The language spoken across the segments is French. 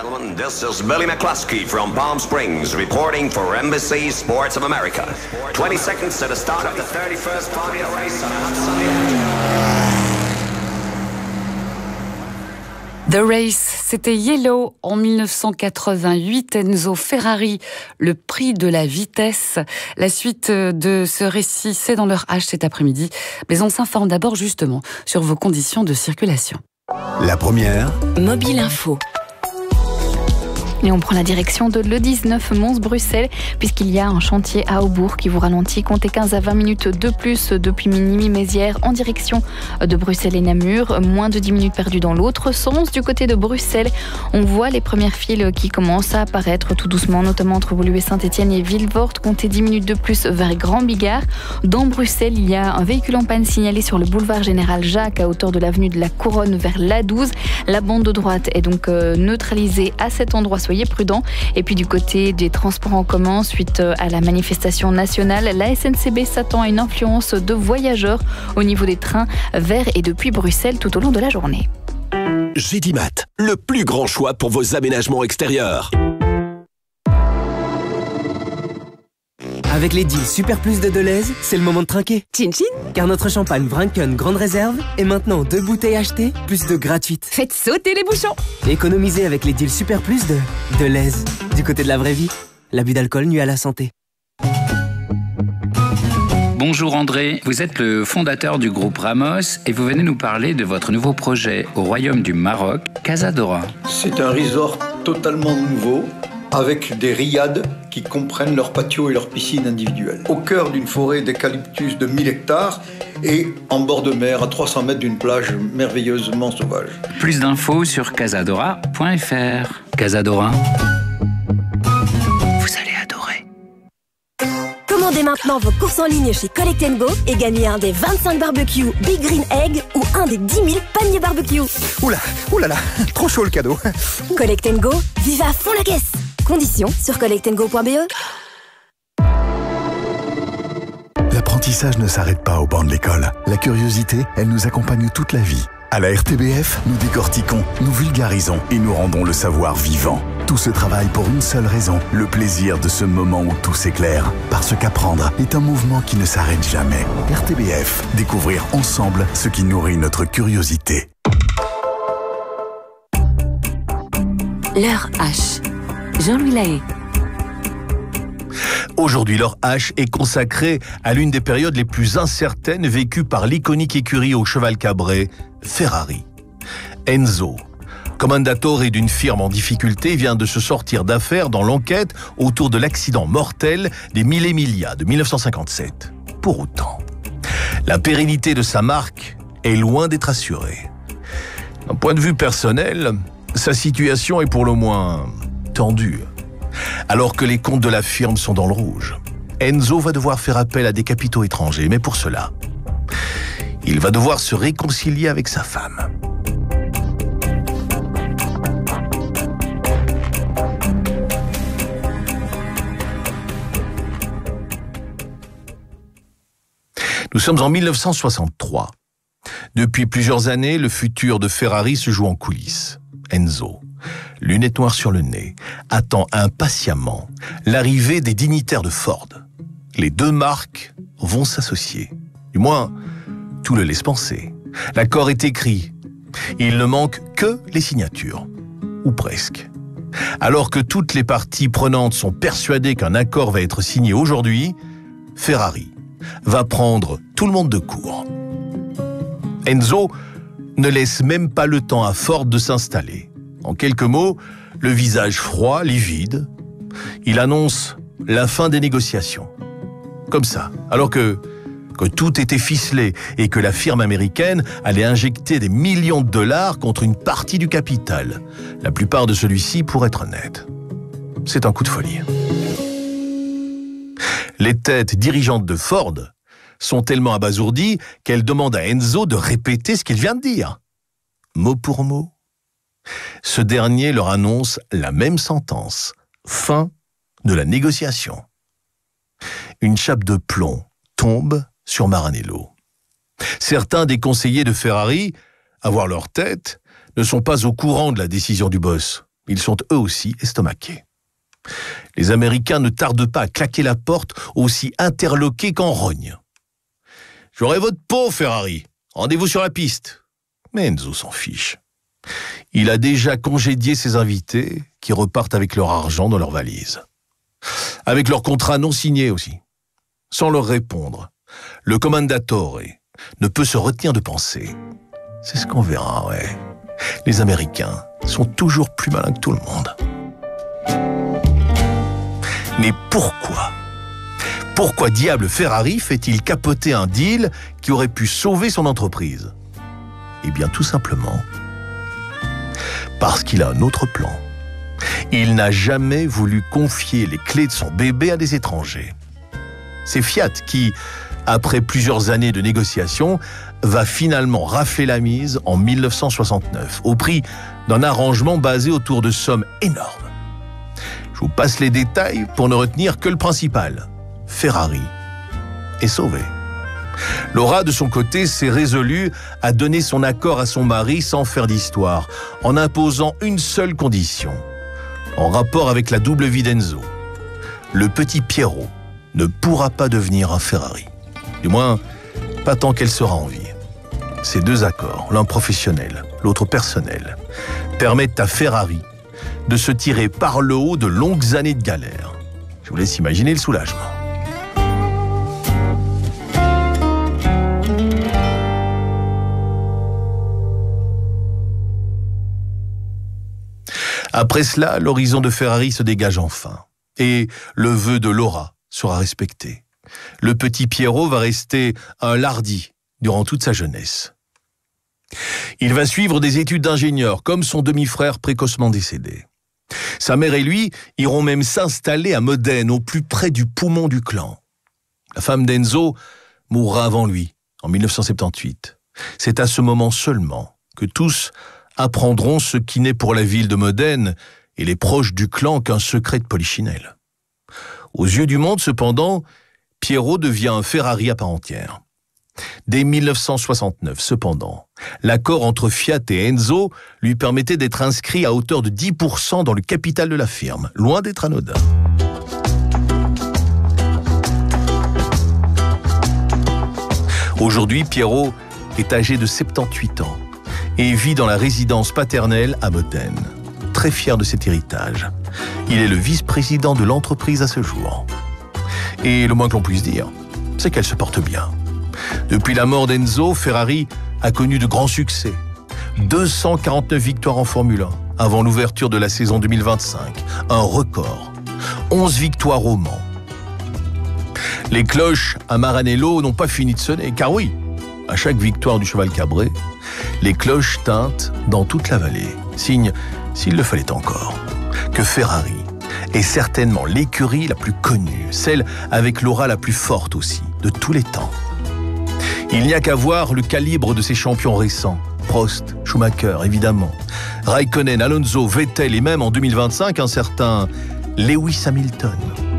Gentlemen, this is Billy McCluskey from Palm Springs reporting for Embassy Sports of America. 20 seconds to the start of the 31st Formula race on a hot sunny afternoon. The Race, c'était Yellow en 1988, Enzo Ferrari, le prix de la vitesse. La suite de ce récit, c'est dans l'heure H cet après-midi. Mais on s'informe d'abord justement sur vos conditions de circulation. La première, Mobile Info. Et on prend la direction de l'E19 Mons-Bruxelles, puisqu'il y a un chantier à Aubourg qui vous ralentit. Comptez 15 à 20 minutes de plus depuis Minimi-Mézières en direction de Bruxelles et Namur. Moins de 10 minutes perdues dans l'autre sens. Du côté de Bruxelles, on voit les premières files qui commencent à apparaître tout doucement, notamment entre Woluwe et Saint-Etienne et Vilvoorde. Comptez 10 minutes de plus vers Grand Bigard. Dans Bruxelles, il y a un véhicule en panne signalé sur le boulevard Général Jacques à hauteur de l'avenue de la Couronne vers l'A12. La bande de droite est donc neutralisée à cet endroit. Soyez prudents. Et puis du côté des transports en commun, suite à la manifestation nationale, la SNCB s'attend à une influence de voyageurs au niveau des trains vers et depuis Bruxelles tout au long de la journée. Gédimat, le plus grand choix pour vos aménagements extérieurs. Avec les deals Super Plus de Deleuze, c'est le moment de trinquer. Chin chin. Car notre champagne Vrinken Grande Réserve est maintenant 2 bouteilles achetées, plus 2 gratuites. Faites sauter les bouchons. Économisez avec les deals Super Plus de Deleuze. Du côté de la vraie vie, l'abus d'alcool nuit à la santé. Bonjour André, vous êtes le fondateur du groupe Ramos et vous venez nous parler de votre nouveau projet au Royaume du Maroc, Casadora. C'est un resort totalement nouveau, avec des riads qui comprennent leur patio et leur piscine individuelle. Au cœur d'une forêt d'eucalyptus de 1000 hectares et en bord de mer, à 300 mètres d'une plage merveilleusement sauvage. Plus d'infos sur casadora.fr. Casadora, vous allez adorer. Commandez maintenant vos courses en ligne chez Collect & Go et gagnez un des 25 barbecues Big Green Egg ou un des 10 000 paniers barbecue. Oulala, trop chaud le cadeau. Collect & Go, vive à fond la caisse. Conditions sur collectandgo.be. L'apprentissage ne s'arrête pas au banc de l'école. La curiosité, elle nous accompagne toute la vie. À la RTBF, nous décortiquons, nous vulgarisons et nous rendons le savoir vivant. Tout ce travail pour une seule raison, le plaisir de ce moment où tout s'éclaire. Parce qu'apprendre est un mouvement qui ne s'arrête jamais. RTBF, découvrir ensemble ce qui nourrit notre curiosité. L'heure H. Jean-Louis Lahaye. Aujourd'hui, l'heure H est consacrée à l'une des périodes les plus incertaines vécues par l'iconique écurie au cheval cabré, Ferrari. Enzo, commendatore d'une firme en difficulté, vient de se sortir d'affaire dans l'enquête autour de l'accident mortel des Mille Emilia de 1957. Pour autant, la pérennité de sa marque est loin d'être assurée. D'un point de vue personnel, sa situation est pour le moins tendue. Alors que les comptes de la firme sont dans le rouge, Enzo va devoir faire appel à des capitaux étrangers, mais pour cela, il va devoir se réconcilier avec sa femme. Nous sommes en 1963. Depuis plusieurs années, le futur de Ferrari se joue en coulisses. Enzo, lunettes noires sur le nez, attend impatiemment l'arrivée des dignitaires de Ford. Les deux marques vont s'associer. Du moins, tout le laisse penser. L'accord est écrit. Il ne manque que les signatures. Ou presque. Alors que toutes les parties prenantes sont persuadées qu'un accord va être signé aujourd'hui, Ferrari va prendre tout le monde de court. Enzo ne laisse même pas le temps à Ford de s'installer. En quelques mots, le visage froid, livide, il annonce la fin des négociations. Comme ça, alors que tout était ficelé et que la firme américaine allait injecter des millions de dollars contre une partie du capital. La plupart de celui-ci, pour être honnête, c'est un coup de folie. Les têtes dirigeantes de Ford sont tellement abasourdies qu'elles demandent à Enzo de répéter ce qu'il vient de dire. Mot pour mot. Ce dernier leur annonce la même sentence. Fin de la négociation. Une chape de plomb tombe sur Maranello. Certains des conseillers de Ferrari, à voir leur tête, ne sont pas au courant de la décision du boss. Ils sont eux aussi estomaqués. Les Américains ne tardent pas à claquer la porte, aussi interloqués qu'en rogne. « J'aurai votre peau, Ferrari. Rendez-vous sur la piste. » Mais Enzo s'en fiche. Il a déjà congédié ses invités qui repartent avec leur argent dans leurs valises. Avec leur contrat non signé aussi. Sans leur répondre, le commendatore ne peut se retenir de penser. C'est ce qu'on verra, ouais. Les Américains sont toujours plus malins que tout le monde. Mais pourquoi ? Pourquoi diable Ferrari fait-il capoter un deal qui aurait pu sauver son entreprise ? Eh bien, tout simplement parce qu'il a un autre plan. Il n'a jamais voulu confier les clés de son bébé à des étrangers. C'est Fiat qui, après plusieurs années de négociations, va finalement rafler la mise en 1969, au prix d'un arrangement basé autour de sommes énormes. Je vous passe les détails pour ne retenir que le principal. Ferrari est sauvé. Laura, de son côté, s'est résolue à donner son accord à son mari sans faire d'histoire, en imposant une seule condition, en rapport avec la double vie d'Enzo. Le petit Piero ne pourra pas devenir un Ferrari. Du moins, pas tant qu'elle sera en vie. Ces deux accords, l'un professionnel, l'autre personnel, permettent à Ferrari de se tirer par le haut de longues années de galère. Je vous laisse imaginer le soulagement. Après cela, l'horizon de Ferrari se dégage enfin. Et le vœu de Laura sera respecté. Le petit Piero va rester un lardi durant toute sa jeunesse. Il va suivre des études d'ingénieur, comme son demi-frère précocement décédé. Sa mère et lui iront même s'installer à Modène, au plus près du poumon du clan. La femme d'Enzo mourra avant lui, en 1978. C'est à ce moment seulement que tous apprendront ce qui n'est pour la ville de Modène et les proches du clan qu'un secret de polichinelle. Aux yeux du monde, cependant, Piero devient un Ferrari à part entière. Dès 1969, cependant, l'accord entre Fiat et Enzo lui permettait d'être inscrit à hauteur de 10% dans le capital de la firme, loin d'être anodin. Aujourd'hui, Piero est âgé de 78 ans et vit dans la résidence paternelle à Modène. Très fier de cet héritage. Il est le vice-président de l'entreprise à ce jour. Et le moins que l'on puisse dire, c'est qu'elle se porte bien. Depuis la mort d'Enzo, Ferrari a connu de grands succès. 249 victoires en Formule 1 avant l'ouverture de la saison 2025. Un record. 11 victoires au Mans. Les cloches à Maranello n'ont pas fini de sonner, car oui, à chaque victoire du cheval cabré, les cloches tintent dans toute la vallée. Signe, s'il le fallait encore, que Ferrari est certainement l'écurie la plus connue, celle avec l'aura la plus forte aussi, de tous les temps. Il n'y a qu'à voir le calibre de ces champions récents. Prost, Schumacher, évidemment. Raikkonen, Alonso, Vettel et même en 2025, un certain Lewis Hamilton.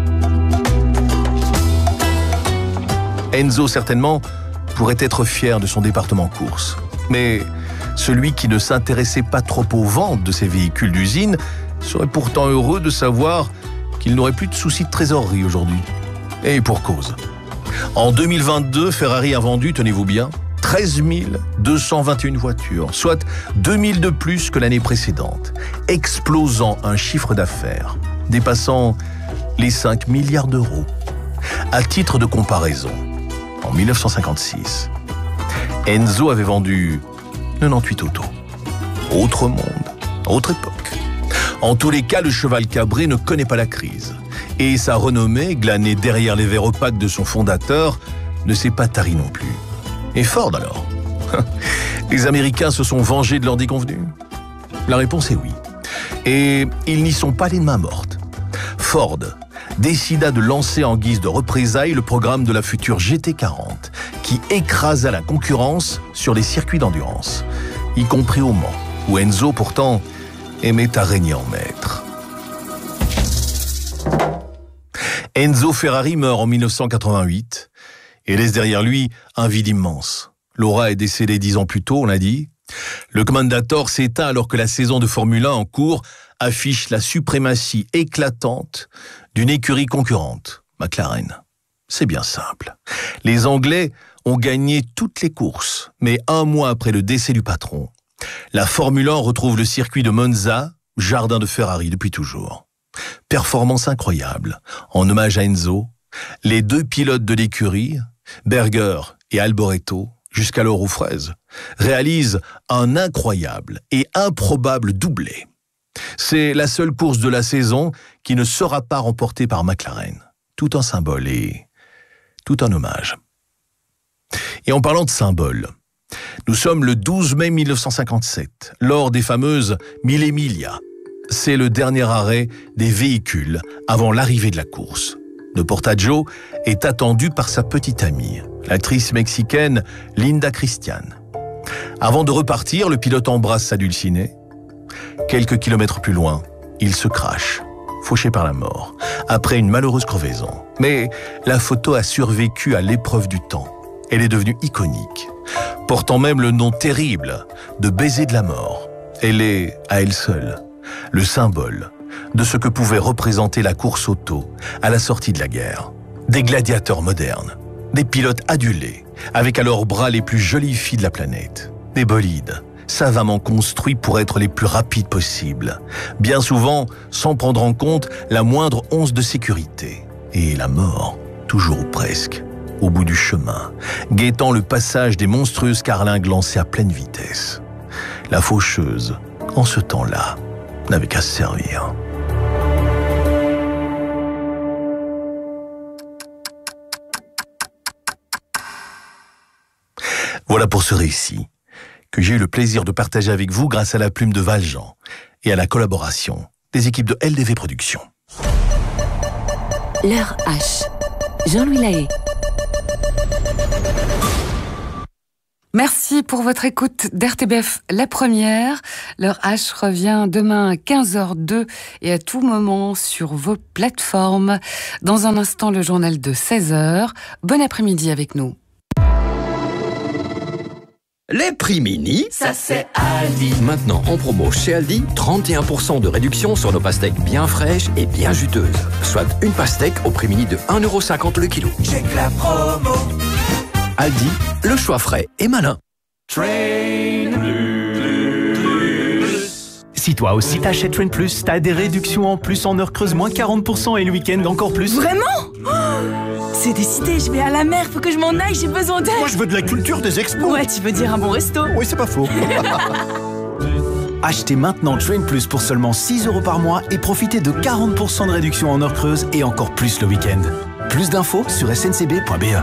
Enzo, certainement, pourrait être fier de son département course. Mais celui qui ne s'intéressait pas trop aux ventes de ses véhicules d'usine serait pourtant heureux de savoir qu'il n'aurait plus de soucis de trésorerie aujourd'hui. Et pour cause. En 2022, Ferrari a vendu, tenez-vous bien, 13 221 voitures, soit 2000 de plus que l'année précédente, explosant un chiffre d'affaires dépassant les 5 milliards d'euros. À titre de comparaison, en 1956, Enzo avait vendu 98 autos. Autre monde, autre époque. En tous les cas, le cheval cabré ne connaît pas la crise. Et sa renommée, glanée derrière les verres opaques de son fondateur, ne s'est pas tarie non plus. Et Ford alors ? Les Américains se sont vengés de leur déconvenue ? La réponse est oui. Et ils n'y sont pas les mains mortes. Ford décida de lancer en guise de représailles le programme de la future GT40, qui écrasa la concurrence sur les circuits d'endurance, y compris au Mans, où Enzo pourtant aimait à régner en maître. Enzo Ferrari meurt en 1988 et laisse derrière lui un vide immense. Laura est décédée 10 ans plus tôt, on l'a dit, Le Commendator s'éteint alors que la saison de Formule 1 en cours affiche la suprématie éclatante d'une écurie concurrente, McLaren. C'est bien simple. Les Anglais ont gagné toutes les courses, mais un mois après le décès du patron, la Formule 1 retrouve le circuit de Monza, jardin de Ferrari depuis toujours. Performance incroyable. En hommage à Enzo, les 2 pilotes de l'écurie, Berger et Alboreto, jusqu'alors aux fraises, réalisent un incroyable et improbable doublé. C'est la seule course de la saison qui ne sera pas remportée par McLaren. Tout un symbole et tout un hommage. Et en parlant de symbole, nous sommes le 12 mai 1957, lors des fameuses Mille Miglia. C'est le dernier arrêt des véhicules avant l'arrivée de la course. De Portaggio est attendu par sa petite amie, l'actrice mexicaine Linda Cristian. Avant de repartir, le pilote embrasse sa dulcinée. Quelques kilomètres plus loin, il se crache, fauché par la mort, après une malheureuse crevaison. Mais la photo a survécu à l'épreuve du temps. Elle est devenue iconique, portant même le nom terrible de baiser de la mort. Elle est, à elle seule, le symbole de ce que pouvait représenter la course auto à la sortie de la guerre. Des gladiateurs modernes, des pilotes adulés, avec à leurs bras les plus jolies filles de la planète. Des bolides, savamment construits pour être les plus rapides possibles, bien souvent sans prendre en compte la moindre once de sécurité. Et la mort, toujours ou presque, au bout du chemin, guettant le passage des monstrueuses carlingues lancées à pleine vitesse. La faucheuse, en ce temps-là, n'avait qu'à se servir. Voilà pour ce récit que j'ai eu le plaisir de partager avec vous grâce à la plume de Valjean et à la collaboration des équipes de LDV Productions. L'heure H. Jean-Louis Lahaye. Merci pour votre écoute d'RTBF La Première. L'heure H revient demain à 15h02 et à tout moment sur vos plateformes. Dans un instant, le journal de 16h. Bon après-midi avec nous. Les prix mini, ça c'est Aldi. Maintenant en promo chez Aldi, 31% de réduction sur nos pastèques bien fraîches et bien juteuses. Soit une pastèque au prix mini de 1,50€ le kilo. Check la promo. Aldi, le choix frais et malin. Train Plus. Si toi aussi t'achètes Train Plus, t'as des réductions en plus en heures creuses, moins 40% et le week-end encore plus. Vraiment ? C'est décidé, je vais à la mer, faut que je m'en aille, j'ai besoin d'aide. Moi je veux de la culture des expos. Ouais, tu veux dire un bon resto. Oui, c'est pas faux. Achetez maintenant Train Plus pour seulement 6€ par mois et profitez de 40% de réduction en heures creuses et encore plus le week-end. Plus d'infos sur sncb.be.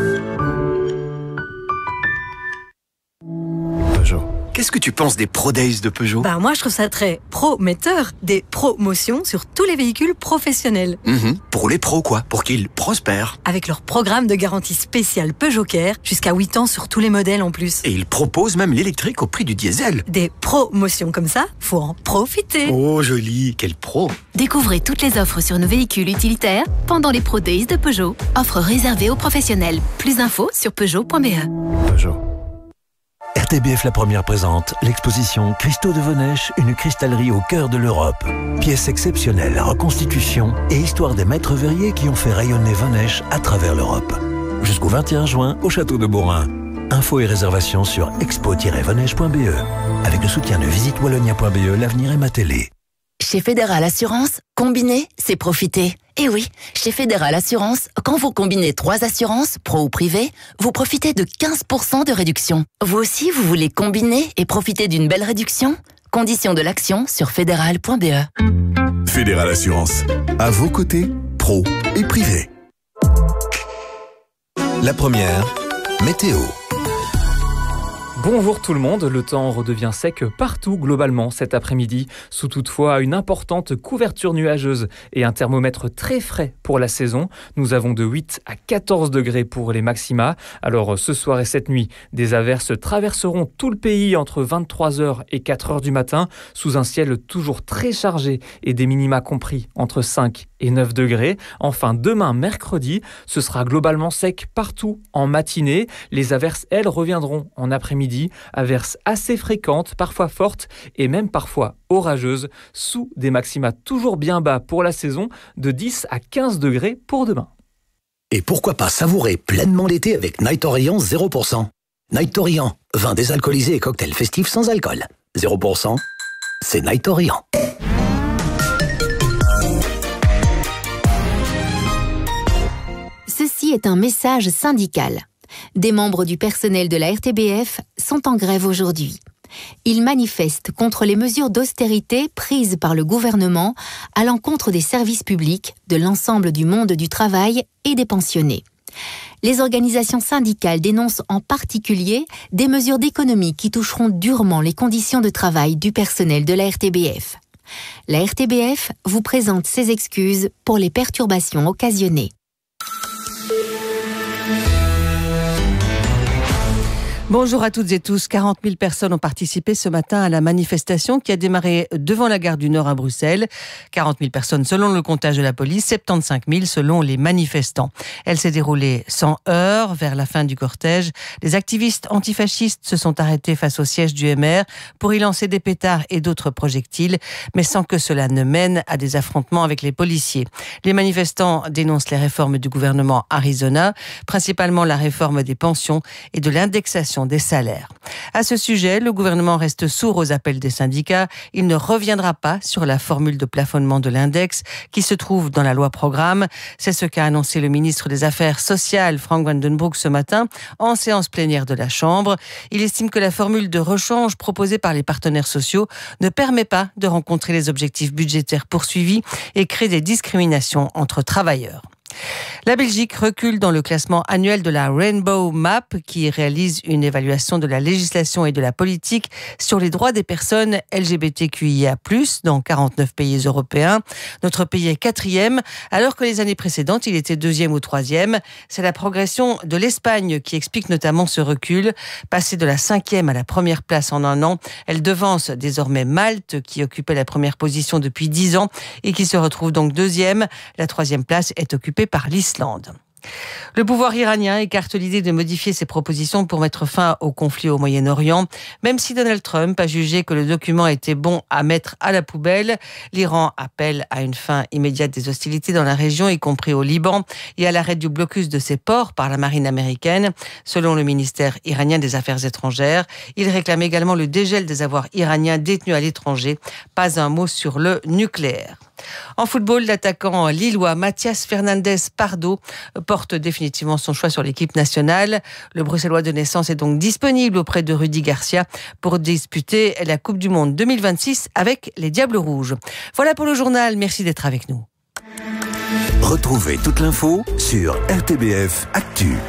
Qu'est-ce que tu penses des Pro Days de Peugeot ? Bah moi je trouve ça très prometteur, des promotions sur tous les véhicules professionnels. Pour les pros quoi, pour qu'ils prospèrent. Avec leur programme de garantie spéciale Peugeot Care, jusqu'à 8 ans sur tous les modèles en plus. Et ils proposent même l'électrique au prix du diesel. Des promotions comme ça, faut en profiter. Oh joli, quel pro. Découvrez toutes les offres sur nos véhicules utilitaires pendant les Pro Days de Peugeot. Offre réservée aux professionnels. Plus d'infos sur Peugeot.be. Peugeot. RTBF La Première présente l'exposition Christo de Vonêche, une cristallerie au cœur de l'Europe. Pièce exceptionnelle, reconstitution et histoire des maîtres verriers qui ont fait rayonner Vonêche à travers l'Europe. Jusqu'au 21 juin au château de Beaurain. Infos et réservations sur expo-vonêche.be. Avec le soutien de visitewallonia.be, l'avenir est ma télé. Chez Fédéral Assurance, combiner, c'est profiter. Et oui, chez Fédéral Assurance, quand vous combinez 3 assurances, pro ou privées, vous profitez de 15% de réduction. Vous aussi, vous voulez combiner et profiter d'une belle réduction ? Conditions de l'action sur fédéral.be. Fédéral Assurance, à vos côtés, pro et privé. La Première, météo. Bonjour tout le monde, le temps redevient sec partout globalement cet après-midi, sous toutefois une importante couverture nuageuse et un thermomètre très frais pour la saison. Nous avons de 8 à 14 degrés pour les maxima. Alors ce soir et cette nuit, des averses traverseront tout le pays entre 23h et 4h du matin, sous un ciel toujours très chargé et des minima compris entre 5 et 9 degrés. Enfin, demain mercredi, ce sera globalement sec partout en matinée. Les averses, elles, reviendront en après-midi après-midi. Averses assez fréquentes, parfois fortes et même parfois orageuses, sous des maxima toujours bien bas pour la saison, de 10 à 15 degrés pour demain. Et pourquoi pas savourer pleinement l'été avec Night Orient 0%. Night Orient, vin désalcoolisé et cocktail festif sans alcool. 0%, c'est Night Orient. Ceci est un message syndical. Des membres du personnel de la RTBF sont en grève aujourd'hui. Ils manifestent contre les mesures d'austérité prises par le gouvernement à l'encontre des services publics, de l'ensemble du monde du travail et des pensionnés. Les organisations syndicales dénoncent en particulier des mesures d'économie qui toucheront durement les conditions de travail du personnel de la RTBF. La RTBF vous présente ses excuses pour les perturbations occasionnées. Bonjour à toutes et tous. 40 000 personnes ont participé ce matin à la manifestation qui a démarré devant la gare du Nord à Bruxelles. 40 000 personnes selon le comptage de la police, 75 000 selon les manifestants. Elle s'est déroulée sans heurts. Vers la fin du cortège, les activistes antifascistes se sont arrêtés face au siège du MR pour y lancer des pétards et d'autres projectiles, mais sans que cela ne mène à des affrontements avec les policiers. Les manifestants dénoncent les réformes du gouvernement Arizona, principalement la réforme des pensions et de l'indexation des salaires. À ce sujet, le gouvernement reste sourd aux appels des syndicats. Il ne reviendra pas sur la formule de plafonnement de l'index qui se trouve dans la loi programme. C'est ce qu'a annoncé le ministre des Affaires sociales, Frank Vandenbroek, ce matin, en séance plénière de la Chambre. Il estime que la formule de rechange proposée par les partenaires sociaux ne permet pas de rencontrer les objectifs budgétaires poursuivis et crée des discriminations entre travailleurs. La Belgique recule dans le classement annuel de la Rainbow Map qui réalise une évaluation de la législation et de la politique sur les droits des personnes LGBTQIA+, dans 49 pays européens. Notre pays est 4e, alors que les années précédentes, il était 2e ou 3e. C'est la progression de l'Espagne qui explique notamment ce recul. Passée de la 5e à la première place en un an, elle devance désormais Malte, qui occupait la première position depuis 10 ans et qui se retrouve donc 2e. La 3e place est occupée par l'Islande. Le pouvoir iranien écarte l'idée de modifier ses propositions pour mettre fin au conflit au Moyen-Orient. Même si Donald Trump a jugé que le document était bon à mettre à la poubelle, l'Iran appelle à une fin immédiate des hostilités dans la région, y compris au Liban, et à l'arrêt du blocus de ses ports par la marine américaine. Selon le ministère iranien des Affaires étrangères, il réclame également le dégel des avoirs iraniens détenus à l'étranger. Pas un mot sur le nucléaire. En football, l'attaquant lillois Mathias Fernandez Pardo porte définitivement son choix sur l'équipe nationale. Le Bruxellois de naissance est donc disponible auprès de Rudy Garcia pour disputer la Coupe du Monde 2026 avec les Diables Rouges. Voilà pour le journal, merci d'être avec nous. Retrouvez toute l'info sur RTBF Actu.